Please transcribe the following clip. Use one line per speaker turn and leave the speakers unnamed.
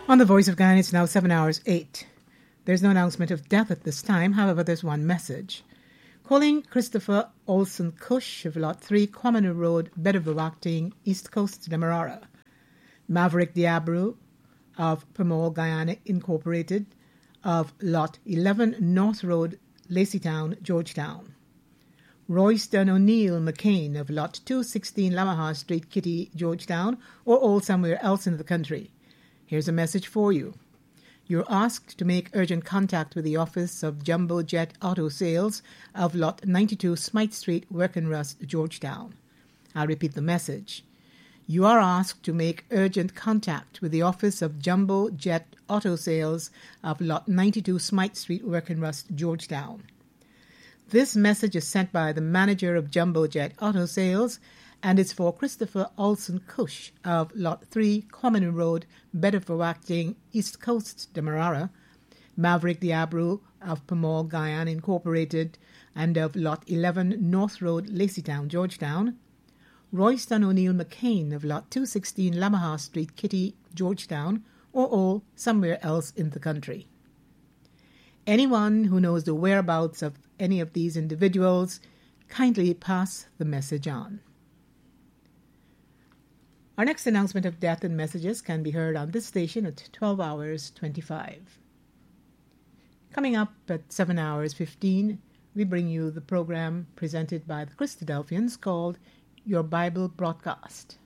On the Voice of Guyana, it's now 7 hours 8. There's no announcement of death at this time. However, there's one message. Calling Christopher Olson Cush of Lot 3, Quamanu Road, Bedford, East Coast, Demerara. Maverick Diabru of Pamal, Guyana, Incorporated, of Lot 11, North Road, Laceytown, Georgetown. Royston O'Neill McCain of Lot 216, Lamaha Street, Kitty, Georgetown, or all somewhere else in the country. Here's a message for you. You're asked to make urgent contact with the office of Jumbo Jet Auto Sales of Lot 92, Smythe Street, Workenrust, Georgetown. I'll repeat the message. You are asked to make urgent contact with the office of Jumbo Jet Auto Sales of Lot 92, Smythe Street, Workenrust, Georgetown. This message is sent by the manager of Jumbo Jet Auto Sales, and it's for Christopher Olson Cush of Lot 3, Quamanu Road, Bedford, East Coast, Demerara, Maverick Diabru of Pamal, Guyana, Incorporated, and of Lot 11, North Road, Laceytown, Georgetown, Royston O'Neill McCain of Lot 216, Lamaha Street, Kitty, Georgetown, or all somewhere else in the country. Anyone who knows the whereabouts of any of these individuals, kindly pass the message on. Our next announcement of death and messages can be heard on this station at 12 hours 25. Coming up at 7 hours 15, we bring you the program presented by the Christadelphians called Your Bible Broadcast.